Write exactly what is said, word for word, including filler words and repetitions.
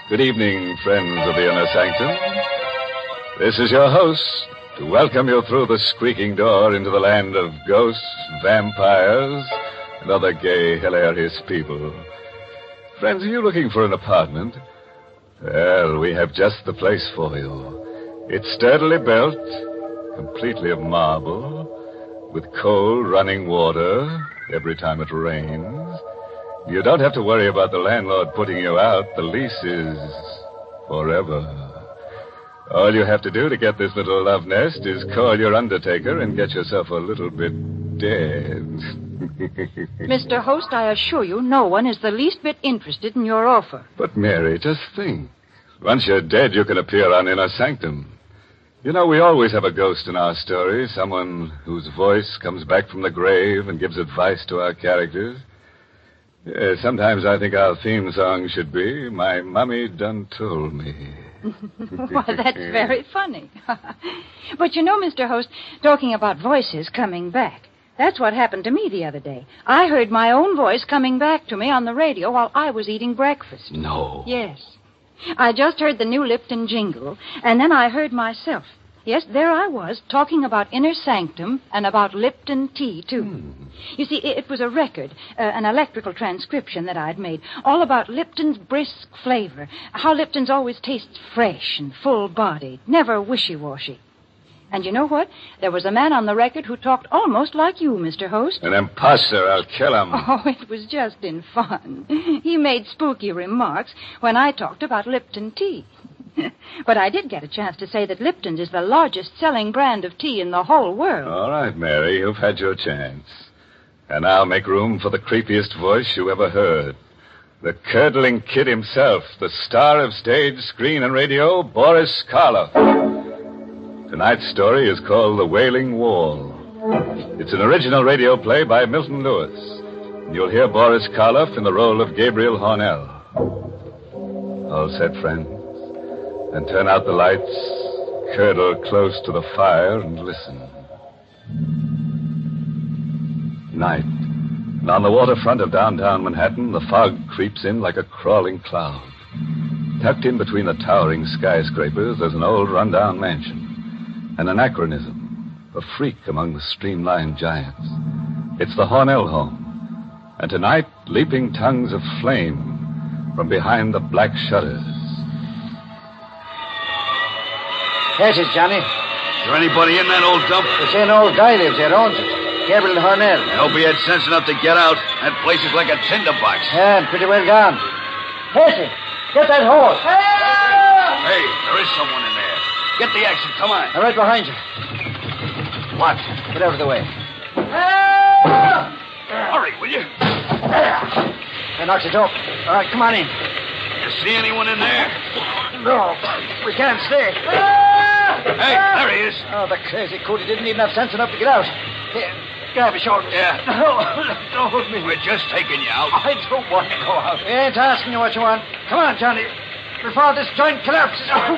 Good evening, friends of the Inner Sanctum. This is your host to welcome you through the squeaking door into the land of ghosts, vampires, and other gay, hilarious people. Friends, are you looking for an apartment? Well, we have just the place for you. It's sturdily built, completely of marble, with cold running water every time it rains. You don't have to worry about the landlord putting you out. The lease is forever. All you have to do to get this little love nest is call your undertaker and get yourself a little bit dead. Mister Host, I assure you no one is the least bit interested in your offer. But, Mary, just think. Once you're dead, you can appear on Inner Sanctum. You know, we always have a ghost in our story, someone whose voice comes back from the grave and gives advice to our characters. Yeah, sometimes I think our theme song should be, My Mummy Done Told Me. Why, that's very funny. But you know, Mister Host, talking about voices coming back, that's what happened to me the other day. I heard my own voice coming back to me on the radio while I was eating breakfast. No. Yes. I just heard the new Lipton jingle, and then I heard myself. Yes, there I was, talking about Inner Sanctum and about Lipton tea, too. Hmm. You see, it was a record, uh, an electrical transcription that I'd made, all about Lipton's brisk flavor, how Lipton's always tastes fresh and full-bodied, never wishy-washy. And you know what? There was a man on the record who talked almost like you, Mister Host. An imposter. I'll kill him. Oh, it was just in fun. He made spooky remarks when I talked about Lipton tea. But I did get a chance to say that Lipton's is the largest selling brand of tea in the whole world. All right, Mary, you've had your chance. And now make room for the creepiest voice you ever heard. The curdling kid himself, the star of stage, screen, and radio, Boris Karloff. Tonight's story is called The Wailing Wall. It's an original radio play by Milton Lewis. You'll hear Boris Karloff in the role of Gabriel Hornell. All set, friends? And turn out the lights, curdle close to the fire, and listen. Night. And on the waterfront of downtown Manhattan, the fog creeps in like a crawling cloud. Tucked in between the towering skyscrapers, there's an old rundown mansion. An anachronism, a freak among the streamlined giants. It's the Hornell home. And tonight, leaping tongues of flame from behind the black shutters. Yes, it's Johnny. Is there anybody in that old dump? They say an old guy lives here, owns it. Gabriel Hornell. I hope he had sense enough to get out. That place is like a tinderbox. Yeah, and pretty well gone. Casey, get that horse. Hey, there is someone in there. Get the exit, come on. I'm right behind you. What? Get out of the way. Hurry, will you? That knocks it open. All right, come on in. You see anyone in there? No, we can't stay. Hey, there he is. Oh, the crazy coot. He didn't even have sense enough to get out. Here, grab his shoulders. Yeah. No, don't hold me. We're just taking you out. I don't want to go out. We ain't asking you what you want. Come on, Johnny. Before this joint collapses.